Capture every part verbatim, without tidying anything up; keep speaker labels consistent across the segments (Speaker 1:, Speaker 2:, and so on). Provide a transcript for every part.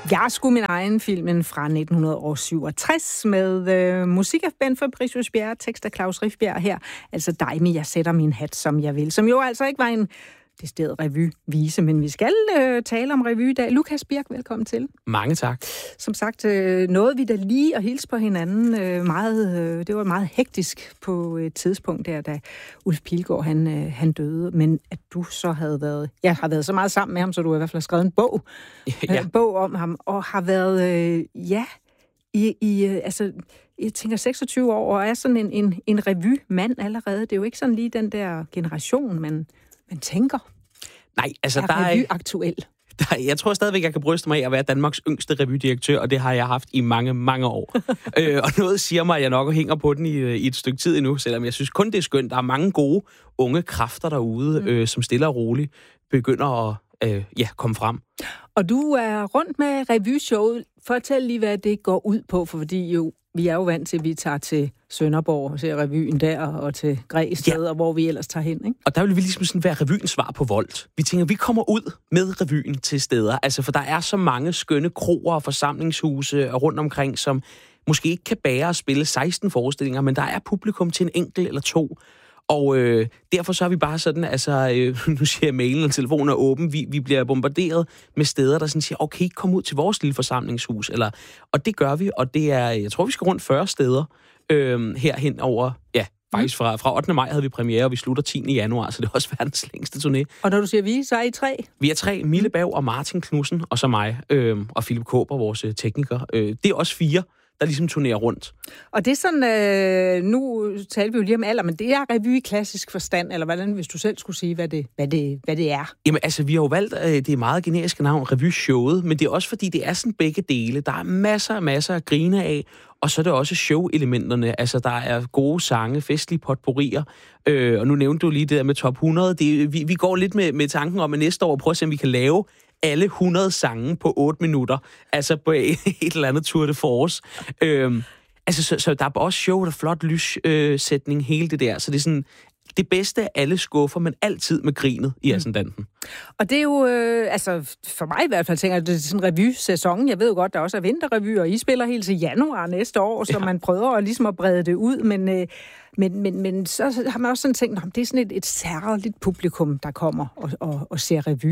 Speaker 1: Jeg skulle min egen filmen fra nitten syvogtres med øh, musik af Ben Fabricius Bjerre, tekst af Claus Rifbjerg her. Altså dig, men jeg sætter min hat, som jeg vil. Som jo altså ikke var en decideret revyvise, men vi skal øh, tale om revy i dag. Lukas Birk, velkommen til.
Speaker 2: Mange tak.
Speaker 1: Som sagt, øh, nåede vi da lige at hilse på hinanden. Øh, meget, øh, det var meget hektisk på et tidspunkt der, da Ulf Pilgaard han, øh, han døde. Men at du så havde været, ja, har været så meget sammen med ham, så du har i hvert fald skrevet en bog, ja. en bog om ham, og har været, øh, ja, i, i øh, altså, jeg tænker seksogtyve år, og er sådan en, en, en revymand allerede. Det er jo ikke sådan lige den der generation, man man tænker.
Speaker 2: Nej, altså
Speaker 1: er
Speaker 2: der er...
Speaker 1: revy aktuel.
Speaker 2: Der, jeg tror stadigvæk, jeg kan bryste mig af at være Danmarks yngste revydirektør, og det har jeg haft i mange, mange år. øh, og noget siger mig, at jeg nok hænger på den i, i et stykke tid endnu, selvom jeg synes kun, det er skønt. Der er mange gode unge kræfter derude, mm. øh, som stille og roligt begynder at øh, ja, komme frem. Og
Speaker 1: du er rundt med revyshowet. Fortæl lige, hvad det går ud på, for fordi jo, vi er jo vant til, at vi tager til Sønderborg og ser revyen der, og til Græsted, ja. Og hvor vi ellers tager hen, ikke?
Speaker 2: Og der vil vi ligesom sådan være revyens svar på Volt. Vi tænker, vi kommer ud med revyen til steder, altså for der er så mange skønne kroer og forsamlingshuse rundt omkring, som måske ikke kan bære at spille seksten forestillinger, men der er publikum til en enkelt eller to. Og øh, derfor så er vi bare sådan, altså, øh, nu siger jeg, mailen og telefonen er åben, vi, vi bliver bombarderet med steder, der sådan siger, okay, kom ud til vores lille forsamlingshus, eller, og det gør vi, og det er, jeg tror, vi skal rundt fyrre steder øh, herhen over, ja, faktisk fra, fra ottende maj havde vi premiere, og vi slutter tiende januar, så det er også verdens længste turné.
Speaker 1: Og når du siger vi, så er I tre?
Speaker 2: Vi er tre, Mille Bav og Martin Knudsen, og så mig, øh, og Philip Kåber, vores øh, tekniker. Øh, det er også fire, der ligesom turnerer rundt. Og
Speaker 1: det er sådan, øh, nu taler vi jo lige om alder, men det er revy i klassisk forstand, eller hvordan, hvis du selv skulle sige, hvad det, hvad det, hvad det er?
Speaker 2: Jamen altså, vi har jo valgt øh, det er meget generiske navn, revyshowet, men det er også fordi, det er sådan begge dele. Der er masser og masser at grine af, og så er det også show-elementerne. Altså, der er gode sange, festlige potpourrier, øh, og nu nævnte du lige det der med top hundrede. Det, vi, vi går lidt med, med tanken om, at næste år prøve at se, om vi kan lave alle hundrede sange på otte minutter, altså på et eller andet Tour de Force. Øhm, altså, så, så der er også show, der er flot lyssætning, øh, hele det der. Så det er sådan det bedste af alle skuffer, men altid med grinet i ascendanten.
Speaker 1: Og det er jo, øh, altså for mig i hvert fald, tænker jeg, det er sådan en revy-sæson. Jeg ved jo godt, der også er vinterrevy, og I spiller helt til januar næste år, så ja. Man prøver at, ligesom at brede det ud, men, øh, men, men, men så har man også sådan tænkt, at det er sådan et, et særligt publikum, der kommer og, og, og ser revy.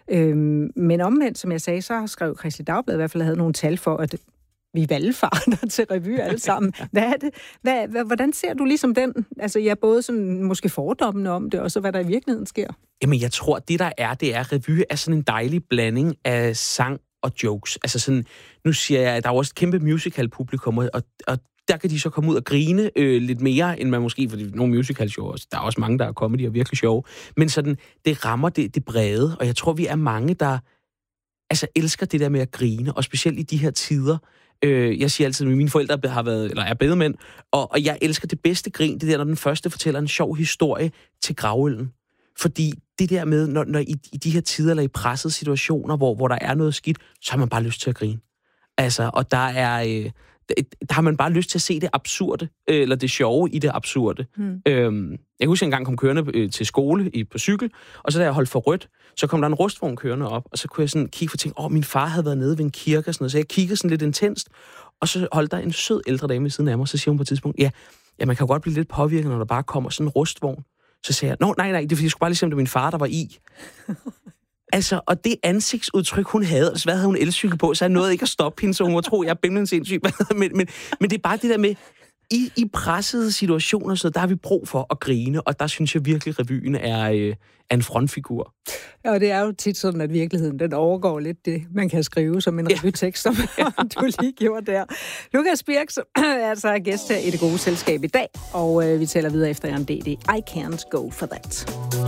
Speaker 1: Øhm, men omvendt, som jeg sagde, så skrev Kristeligt Dagblad i hvert fald, havde nogle tal for, at vi valgfarter til revy alle sammen. Hvad er det? Hvad, hvad, hvordan ser du ligesom den? Altså, jeg er både sådan måske fordommende om det, og så hvad der i virkeligheden sker.
Speaker 2: Jamen, jeg tror, det der er, det er, revy er sådan en dejlig blanding af sang og jokes. Altså sådan, nu siger jeg, at der er også et kæmpe musical-publikum, og, og der kan de så komme ud og grine øh, lidt mere, end man måske, fordi nogle musical-shows, der er også mange, der er comedy og virkelig sjove, men sådan, det rammer det, det brede, og jeg tror, vi er mange, der altså elsker det der med at grine, og specielt i de her tider. Øh, jeg siger altid, at mine forældre har været, eller er bedemænd, og, og jeg elsker det bedste grin, det der, når den første fortæller en sjov historie til gravøllen. Fordi det der med, når, når i, i de her tider, eller i pressede situationer, hvor, hvor der er noget skidt, så har man bare lyst til at grine. Altså, og der er... Øh, der har man bare lyst til at se det absurde, eller det sjove i det absurde. Hmm. Øhm, jeg kan huske, at jeg engang kom kørende øh, til skole i, på cykel, og så da jeg holdt for rødt, så kom der en rustvogn kørende op, og så kunne jeg sådan kigge for tænke, åh, min far havde været nede ved en kirke og sådan noget, så jeg kiggede sådan lidt intenst, og så holdt der en sød ældre dame ved siden af mig, så siger hun på et tidspunkt, ja, ja, man kan godt blive lidt påvirket, når der bare kommer sådan en rustvogn. Så sagde jeg, nå, nej, nej, det er fordi, jeg skulle bare lige se, om det var min far, der var i. Altså, og det ansigtsudtryk, hun havde, og så havde hun elcykel på, så jeg nåede ikke at stoppe hende, så hun må tro, jeg er bimlende sindssyg. men, men, men det er bare det der med, i, i pressede situationer, så der har vi brug for at grine, og der synes jeg virkelig, revyen er, øh, er en frontfigur.
Speaker 1: Ja, og det er jo tit sådan, at virkeligheden, den overgår lidt det, man kan skrive som en revytekst, som du lige gjorde der. Lukas Birk er altså gæst her i Det Gode Selskab i dag, og øh, vi taler videre efter en D D. I can't go for that.